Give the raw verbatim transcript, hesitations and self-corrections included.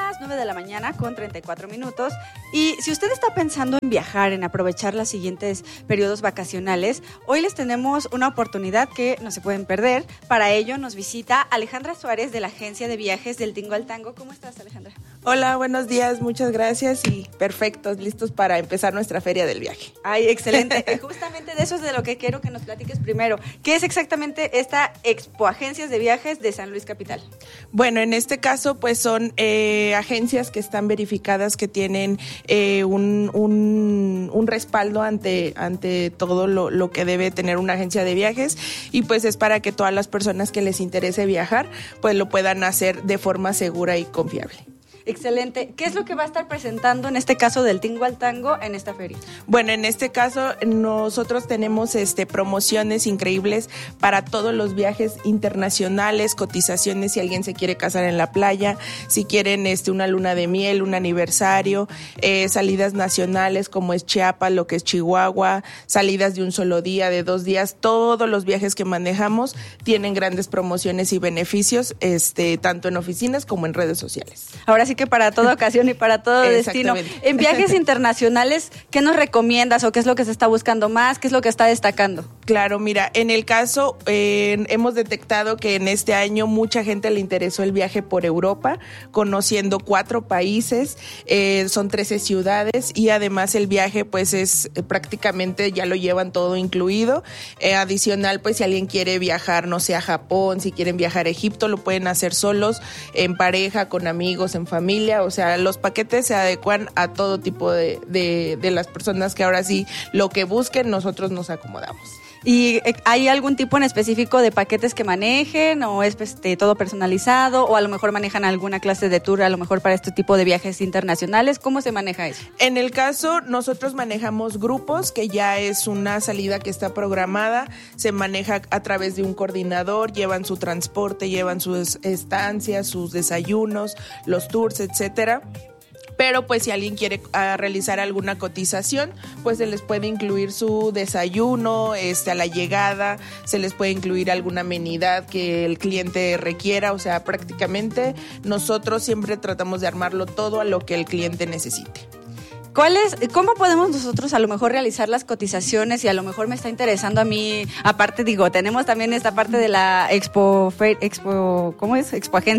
las nueve de la mañana con treinta y cuatro minutos y si usted está pensando en viajar, en aprovechar los siguientes periodos vacacionales, hoy les tenemos una oportunidad que no se pueden perder. Para ello nos visita Alejandra Suárez de la agencia de viajes del Tingo al Tango. ¿Cómo estás, Alejandra? Hola, buenos días, muchas gracias y perfectos, listos para empezar nuestra feria del viaje. Ay, excelente. Justamente de eso es de lo que quiero que nos platiques primero. ¿Qué es exactamente esta Expo Agencias de Viajes de San Luis Capital? Bueno, en este caso pues son eh, agencias que están verificadas, que tienen eh, un, un, un respaldo ante, ante todo lo, lo que debe tener una agencia de viajes y pues es para que todas las personas que les interese viajar pues lo puedan hacer de forma segura y confiable. Excelente. ¿Qué es lo que va a estar presentando en este caso del Tingo al Tango en esta feria? Bueno, en este caso nosotros tenemos este promociones increíbles para todos los viajes internacionales, cotizaciones si alguien se quiere casar en la playa, si quieren este una luna de miel, un aniversario, eh, salidas nacionales como es Chiapas, lo que es Chihuahua, salidas de un solo día, de dos días, todos los viajes que manejamos tienen grandes promociones y beneficios, este tanto en oficinas como en redes sociales. Ahora sí que para toda ocasión y para todo destino. En viajes internacionales, ¿qué nos recomiendas o qué es lo que se está buscando más? ¿Qué es lo que está destacando? Claro, mira, en el caso eh, hemos detectado que en este año mucha gente le interesó el viaje por Europa, conociendo cuatro países, eh, son trece ciudades y además el viaje pues es eh, prácticamente ya lo llevan todo incluido. Eh, adicional, pues si alguien quiere viajar, no sé, a Japón, si quieren viajar a Egipto, lo pueden hacer solos, en pareja, con amigos, en familia. Familia, o sea, los paquetes se adecuan a todo tipo de, de, de las personas que ahora sí lo que busquen, nosotros nos acomodamos. ¿Y hay algún tipo en específico de paquetes que manejen o es este, todo personalizado o a lo mejor manejan alguna clase de tour a lo mejor para este tipo de viajes internacionales? ¿Cómo se maneja eso? En el caso, nosotros manejamos grupos, que ya es una salida que está programada, se maneja a través de un coordinador, llevan su transporte, llevan sus estancias, sus desayunos, los tours, etcétera. Pero pues si alguien quiere uh, realizar alguna cotización, pues se les puede incluir su desayuno, este, a la llegada, se les puede incluir alguna amenidad que el cliente requiera, o sea, prácticamente nosotros siempre tratamos de armarlo todo a lo que el cliente necesite. ¿Cuál es, cómo podemos nosotros a lo mejor realizar las cotizaciones? Y a lo mejor me está interesando a mí, aparte digo, tenemos también esta parte de la Expo, Expo ¿cómo es? Expo Agencias.